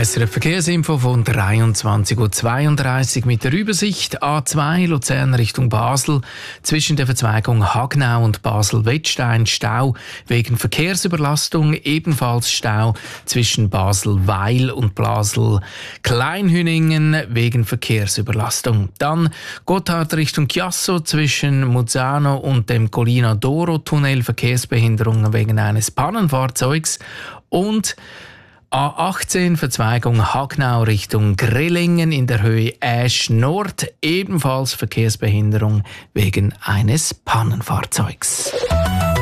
SRF Verkehrsinfo von 23:32 Uhr mit der Übersicht. A2 Luzern Richtung Basel. Zwischen der Verzweigung Hagnau und Basel-Wettstein Stau wegen Verkehrsüberlastung. Ebenfalls Stau zwischen Basel-Weil und Basel-Kleinhüningen wegen Verkehrsüberlastung. Dann Gotthard Richtung Chiasso zwischen Muzzano und dem Collina d'Oro-Tunnel. Verkehrsbehinderungen wegen eines Pannenfahrzeugs. Und A18 Verzweigung Hagnau Richtung Grellingen in der Höhe Asch Nord, ebenfalls Verkehrsbehinderung wegen eines Pannenfahrzeugs.